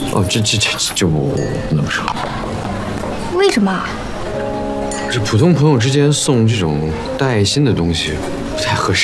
哦，这我不能说。 为什么？ 这普通朋友之间送这种带爱心的东西不太合适。